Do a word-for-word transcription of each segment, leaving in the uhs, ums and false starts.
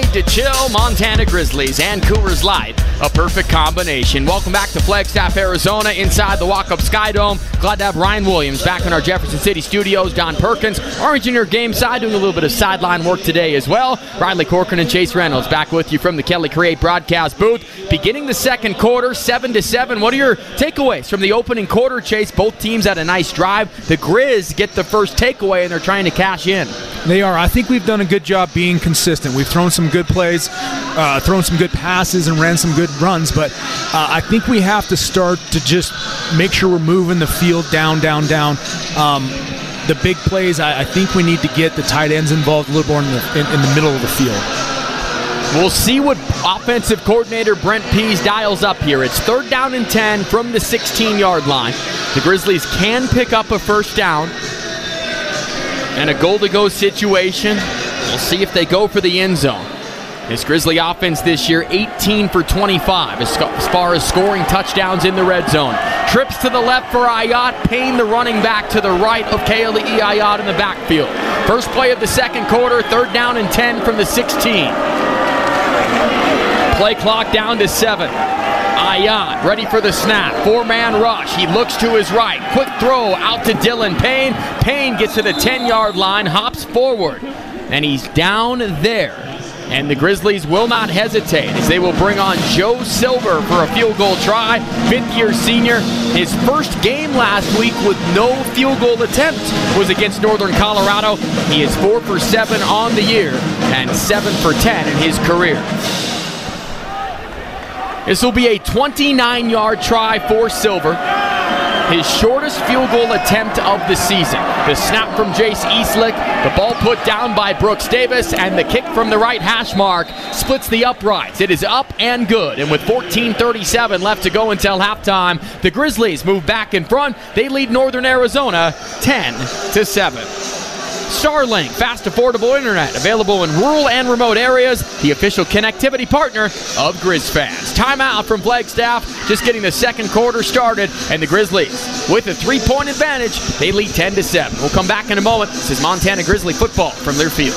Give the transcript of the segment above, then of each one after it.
need to chill. Montana Grizzlies and Coors Light, a perfect combination. Welcome back to Flagstaff, Arizona, inside the Walkup Sky Dome. Glad to have Ryan Williams back in our Jefferson City studios. Don Perkins, our engineer game side, doing a little bit of sideline work today as well. Riley Corcoran and Chase Reynolds back with you from the Kelly Create broadcast booth. Beginning the second quarter, seven to seven. What are your takeaways from the opening quarter, Chase? Both teams had a nice drive. The Grizz get the first takeaway, and they're trying to cash in. They are. I think we've done a good job being consistent. We've thrown some good plays, uh, thrown some good passes, and ran some good runs, but uh, I think we have to start to just make sure we're moving the field down, down, down. Um, the big plays, I, I think we need to get the tight ends involved a little more in the, in, in the middle of the field. We'll see what offensive coordinator Brent Pease dials up here. It's third down and ten from the sixteen-yard line. The Grizzlies can pick up a first down and a goal-to-go situation. We'll see if they go for the end zone. This Grizzly offense this year, eighteen for twenty-five as far as scoring touchdowns in the red zone. Trips to the left for Ayat. Payne, the running back, to the right of Kaeli Ayat in the backfield. First play of the second quarter, third down and ten from the sixteen. Play clock down to seven. Ayat ready for the snap. Four-man rush. He looks to his right. Quick throw out to Dylan Payne. Payne gets to the ten-yard line, hops forward, and he's down there. And the Grizzlies will not hesitate as they will bring on Joe Silver for a field goal try. Fifth-year senior. His first game last week with no field goal attempt was against Northern Colorado. He is four for seven on the year and seven for ten in his career. This will be a twenty-nine-yard try for Silver. His shortest field goal attempt of the season. The snap from Jace Eastlick, the ball put down by Brooks Davis, and the kick from the right hash mark splits the uprights. It is up and good, and with fourteen thirty-seven left to go until halftime, the Grizzlies move back in front. They lead Northern Arizona ten to seven. Starlink, fast, affordable internet, available in rural and remote areas, the official connectivity partner of Grizz fans. Timeout from Flagstaff, just getting the second quarter started, and the Grizzlies, with a three-point advantage, they lead ten to seven. We'll come back in a moment. This is Montana Grizzly football from their field.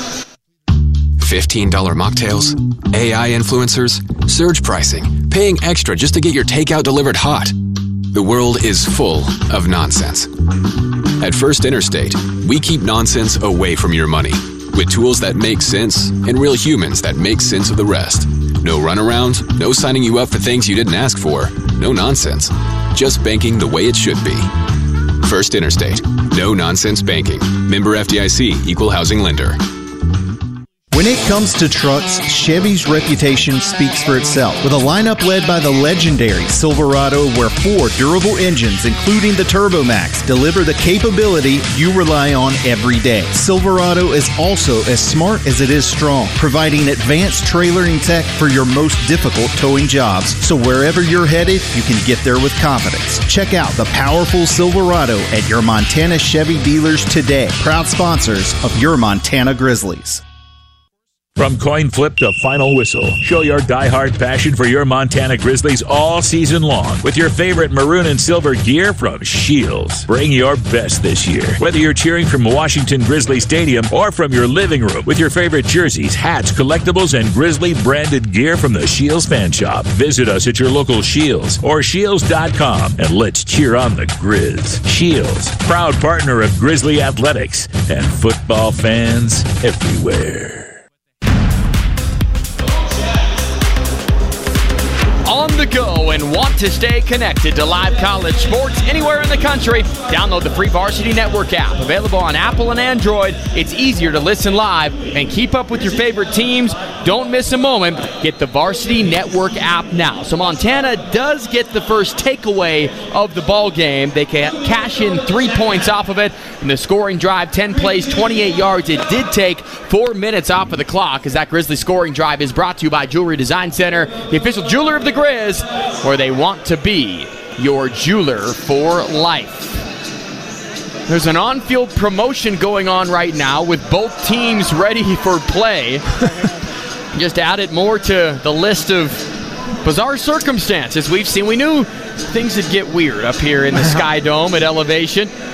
fifteen dollar mocktails, A I influencers, surge pricing, paying extra just to get your takeout delivered hot. The world is full of nonsense. At First Interstate, we keep nonsense away from your money with tools that make sense and real humans that make sense of the rest. No runaround, no signing you up for things you didn't ask for, no nonsense. Just banking the way it should be. First Interstate. No nonsense banking. Member F D I C, Equal Housing Lender. When it comes to trucks, Chevy's reputation speaks for itself. With a lineup led by the legendary Silverado, where four durable engines, including the TurboMax, deliver the capability you rely on every day. Silverado is also as smart as it is strong, providing advanced trailering tech for your most difficult towing jobs. So wherever you're headed, you can get there with confidence. Check out the powerful Silverado at your Montana Chevy dealers today. Proud sponsors of your Montana Grizzlies. From coin flip to final whistle, show your diehard passion for your Montana Grizzlies all season long with your favorite maroon and silver gear from Shields. Bring your best this year, whether you're cheering from Washington Grizzly Stadium or from your living room with your favorite jerseys, hats, collectibles, and Grizzly branded gear from the Shields Fan Shop. Visit us at your local Shields or Shields dot com and let's cheer on the Grizz. Shields, proud partner of Grizzly Athletics and football fans everywhere. On the go and want to stay connected to live college sports anywhere in the country? Download the free Varsity Network app, available on Apple and Android. It's easier to listen live and keep up with your favorite teams. Don't miss a moment. Get the Varsity Network app now. So Montana does get the first takeaway of the ball game. They can cash in three points off of it. And the scoring drive, ten plays, twenty-eight yards. It did take four minutes off of the clock, as that Grizzly scoring drive is brought to you by Jewelry Design Center, the official jeweler of the Grizz, where they want to be your jeweler for life. There's an on-field promotion going on right now with both teams ready for play. Just added more to the list of bizarre circumstances we've seen. We knew things would get weird up here in the Sky Dome at elevation.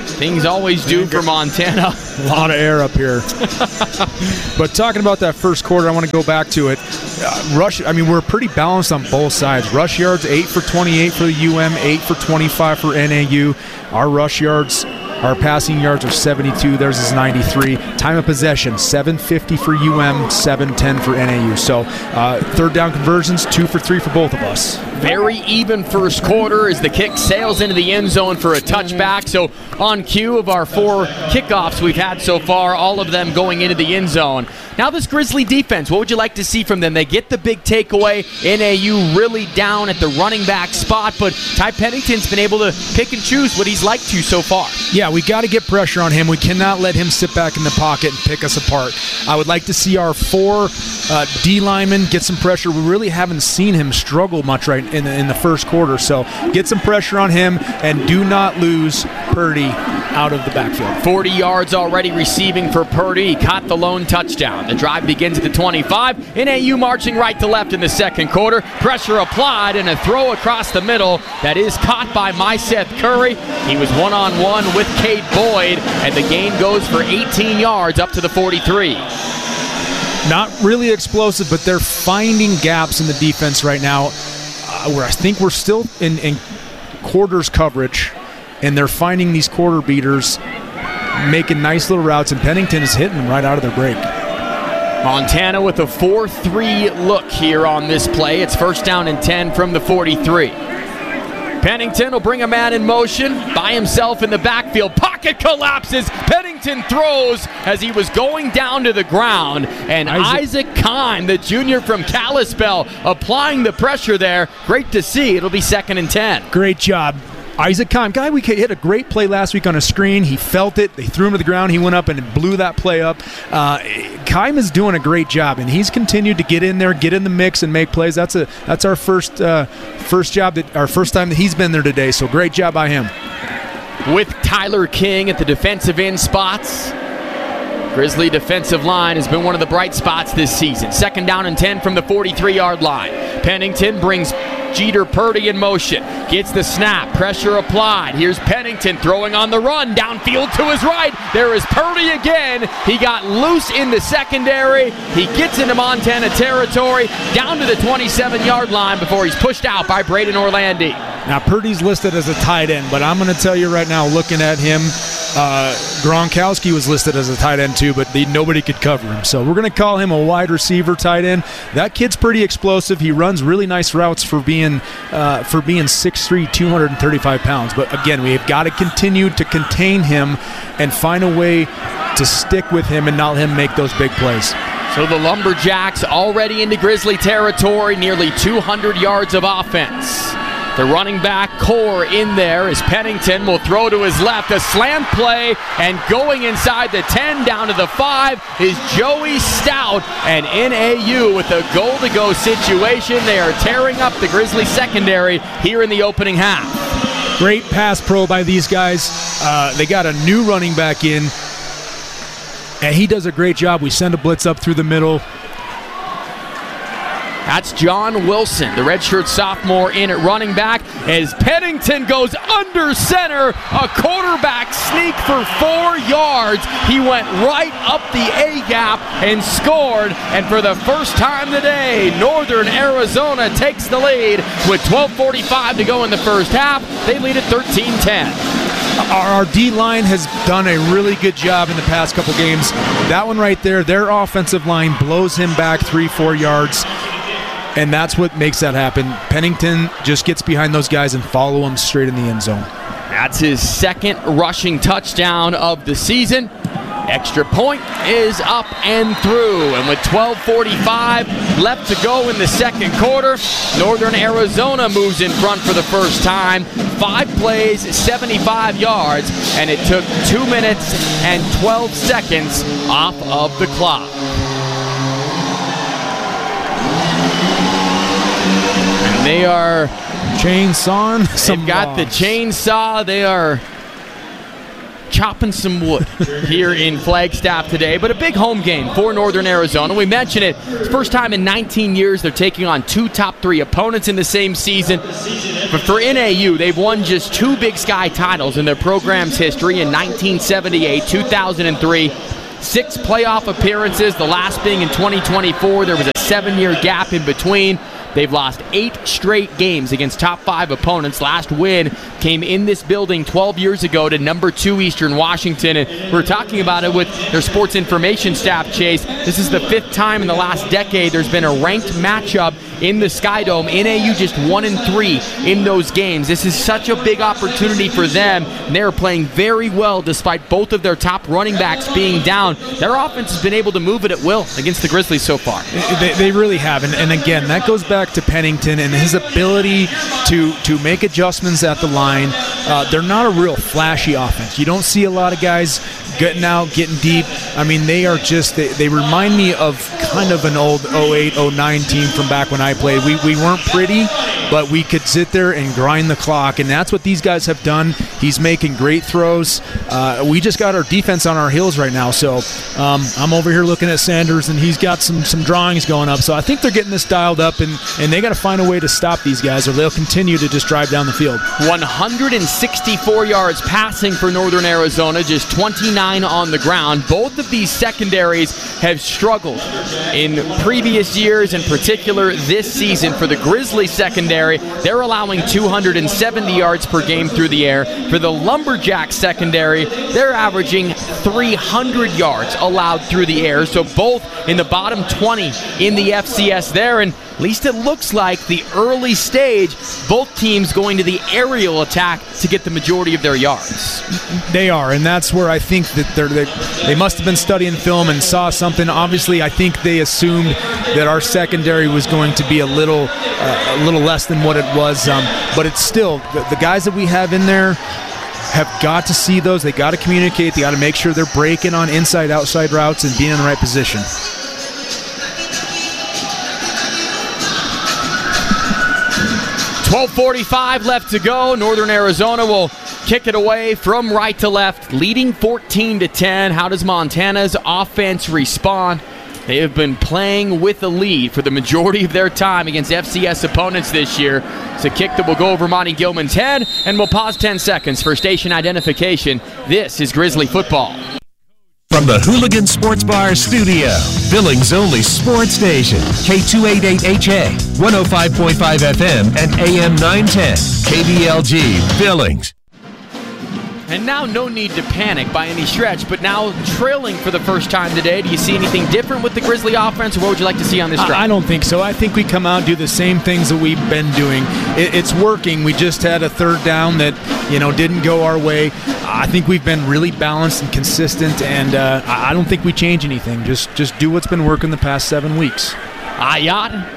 Things always do for Montana. A lot of air up here. But talking about that first quarter, I want to go back to it. Uh, rush, I mean, we're pretty balanced on both sides. Rush yards, eight for twenty-eight for the U M, eight for twenty-five for N A U. Our rush yards, our passing yards are seventy-two. Theirs is ninety-three. Time of possession, seven fifty for U M, seven ten for N A U. So uh, third down conversions, two for three for both of us. Very even first quarter as the kick sails into the end zone for a touchback. So on cue of our four kickoffs we've had so far, all of them going into the end zone. Now this Grizzly defense, what would you like to see from them? They get the big takeaway. N A U really down at the running back spot, but Ty Pennington's been able to pick and choose what he's liked to so far. Yeah, we got to get pressure on him. We cannot let him sit back in the pocket and pick us apart. I would like to see our four uh, D linemen get some pressure. We really haven't seen him struggle much right in the, in the first quarter, so get some pressure on him and do not lose Purdy out of the backfield. forty yards already receiving for Purdy. He caught the lone touchdown. The drive begins at the twenty-five. N A U marching right to left in the second quarter. Pressure applied and a throw across the middle that is caught by Myseth Curry. He was one-on-one with Cade Boyd, and the gain goes for eighteen yards up to the forty-three. Not really explosive, but they're finding gaps in the defense right now uh, where I think we're still in, in quarters coverage, and they're finding these quarter beaters, making nice little routes, and Pennington is hitting them right out of their break. Montana with a four three look here on this play. It's first down and ten from the forty-three. Pennington will bring a man in motion by himself in the backfield. Pocket collapses. Pennington throws as he was going down to the ground. And Isaac, Isaac Kime, the junior from Kalispell, applying the pressure there. Great to see. It'll be second and ten. Great job. Isaac Kime, guy, we hit a great play last week on a screen. He felt it. They threw him to the ground. He went up and blew that play up. Uh, Kime is doing a great job, and he's continued to get in there, get in the mix, and make plays. That's a that's our first uh, first job that our first time that he's been there today. So great job by him. With Tyler King at the defensive end spots. Grizzly defensive line has been one of the bright spots this season. Second down and ten from the forty-three-yard line. Pennington brings Jeter Purdy in motion. Gets the snap. Pressure applied. Here's Pennington throwing on the run. Downfield to his right. There is Purdy again. He got loose in the secondary. He gets into Montana territory. Down to the twenty-seven-yard line before he's pushed out by Braden Orlandi. Now, Purdy's listed as a tight end, but I'm going to tell you right now, looking at him, uh, Gronkowski was listed as a tight end too, but the, nobody could cover him. So we're going to call him a wide receiver tight end. That kid's pretty explosive. He runs really nice routes for being uh, for being six three, two hundred thirty-five pounds. But again, we've got to continue to contain him and find a way to stick with him and not let him make those big plays. So the Lumberjacks already into Grizzly territory, nearly two hundred yards of offense. The running back core in there as Pennington will throw to his left. A slant play, and going inside the ten down to the five is Joey Stout, and N A U with a goal-to-go situation. They are tearing up the Grizzly secondary here in the opening half. Great pass pro by these guys. Uh, they got a new running back in, and he does a great job. We send a blitz up through the middle. That's John Wilson, the redshirt sophomore, in at running back as Pennington goes under center. A quarterback sneak for four yards. He went right up the A-gap and scored. And for the first time today, Northern Arizona takes the lead with twelve forty-five to go in the first half. They lead at thirteen ten. Our D-line has done a really good job in the past couple games. That one right there, their offensive line blows him back three, four yards. And that's what makes that happen. Pennington just gets behind those guys and follow them straight in the end zone. That's his second rushing touchdown of the season. Extra point is up and through. And with twelve forty-five left to go in the second quarter, Northern Arizona moves in front for the first time. Five plays, seventy-five yards, and it took two minutes and twelve seconds off of the clock. They are chainsawing. They've got the chainsaw. They are chopping some wood here in Flagstaff today, but a big home game for Northern Arizona. We mentioned it, it's the first time in nineteen years they're taking on two top three opponents in the same season. But for N A U, they've won just two Big Sky titles in their program's history in nineteen seventy-eight, two thousand three. Six playoff appearances, the last being in twenty twenty-four. There was a seven-year gap in between. They've lost eight straight games against top five opponents. Last win came in this building twelve years ago to number two Eastern Washington. And we're talking about it with their sports information staff, Chase. This is the fifth time in the last decade there's been a ranked matchup in the Skydome. N A U just one and three in those games. This is such a big opportunity for them. And they're playing very well despite both of their top running backs being down. Their offense has been able to move it at will against the Grizzlies so far. They, they really have. And, and again, that goes back to Pennington and his ability to, to make adjustments at the line. Uh, they're not a real flashy offense. You don't see a lot of guys getting out, getting deep. I mean, they are just, they, they remind me of kind of an old oh eight oh nine team from back when I played. We, we weren't pretty, but we could sit there and grind the clock, and that's what these guys have done. He's making great throws. Uh, we just got our defense on our heels right now, so um, I'm over here looking at Sanders, and he's got some some drawings going up. So I think they're getting this dialed up, and, and they got to find a way to stop these guys, or they'll continue to just drive down the field. one hundred sixty-four yards passing for Northern Arizona, just twenty-nine on the ground. Both of these secondaries have struggled in previous years, in particular this season. For the Grizzlies secondary, they're allowing two hundred seventy yards per game through the air. For the Lumberjacks secondary, they're averaging three hundred yards allowed through the air. So both in the bottom twenty in the F C S there. And at least it looks like the early stage, both teams going to the aerial attack to get the majority of their yards. They are, and that's where I think that they're, they they must have been studying film and saw something. Obviously, I think they assumed that our secondary was going to be a little uh, a little less than what it was, um, but it's still, the, the guys that we have in there have got to see those. They got to communicate. They got to make sure they're breaking on inside-outside routes and being in the right position. twelve forty-five left to go. Northern Arizona will kick it away from right to left, leading fourteen to ten. How does Montana's offense respond? They have been playing with a lead for the majority of their time against F C S opponents this year. It's a kick that will go over Monty Gilman's head, and we'll pause ten seconds for station identification. This is Grizzly football. From the Hooligan Sports Bar studio, Billings' only sports station, K two eighty-eight H A, one oh five point five F M and A M nine ten, K B L G, Billings. And now no need to panic by any stretch, but now trailing for the first time today. Do you see anything different with the Grizzly offense, or what would you like to see on this drive? I don't think so. I think we come out and do the same things that we've been doing. It, it's working. We just had a third down that, you know, didn't go our way. I think we've been really balanced and consistent, and uh, I don't think we change anything. Just, just do what's been working the past seven weeks. Ayat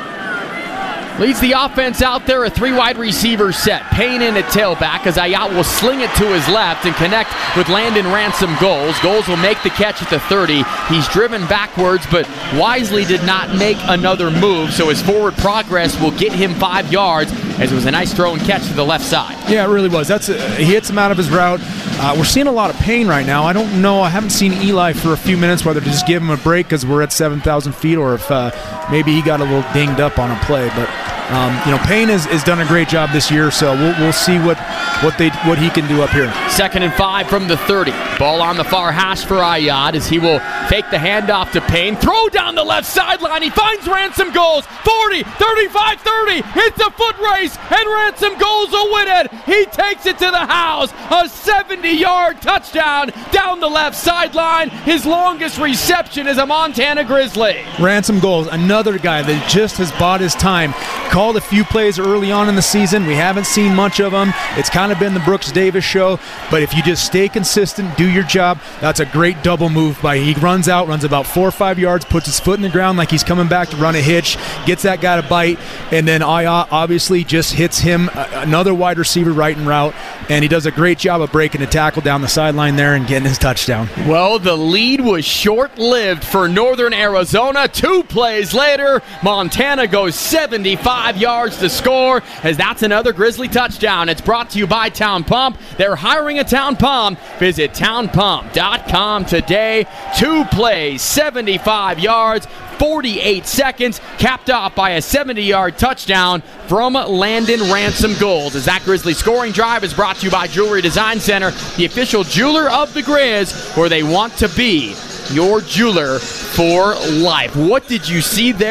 leads the offense out there, a three wide receiver set. Payne in at tailback as Ayat will sling it to his left and connect with Landon Ransom Goals. Goals will make the catch at the thirty. He's driven backwards, but wisely did not make another move, so his forward progress will get him five yards, as it was a nice throw and catch to the left side. Yeah, it really was. That's a, he hits him out of his route. Uh, we're seeing a lot of Payne right now. I don't know. I haven't seen Eli for a few minutes, whether to just give him a break because we're at seven thousand feet, or if uh, maybe he got a little dinged up on a play. But Um, you know, Payne has, has done a great job this year, so we'll, we'll see what what they what he can do up here. Second and five from the thirty. Ball on the far hash for Ayat as he will fake the handoff to Payne. Throw down the left sideline. He finds Ransom Goals. forty, thirty-five, thirty. It's a foot race, and Ransom Goals will win it. He takes it to the house. A seventy-yard touchdown down the left sideline. His longest reception is a Montana Grizzly. Ransom Goals, another guy that just has bought his time. Called a few plays early on in the season. We haven't seen much of them. It's kind of been the Brooks Davis show, but if you just stay consistent, do your job, that's a great double move by he runs runs out, runs about four or five yards, puts his foot in the ground like he's coming back to run a hitch, gets that guy to bite, and then I obviously just hits him, another wide receiver right in route, and he does a great job of breaking a tackle down the sideline there and getting his touchdown. Well, the lead was short-lived for Northern Arizona. Two plays later, Montana goes seventy-five yards to score, as that's another Grizzly touchdown. It's brought to you by Town Pump. They're hiring a Town Pump. Visit town pump dot com today. Two plays, seventy-five yards, forty-eight seconds, capped off by a seventy-yard touchdown from Landon Ransom Gold. As that Grizzly scoring drive is brought to you by Jewelry Design Center, the official jeweler of the Grizz, where they want to be your jeweler for life. What did you see there?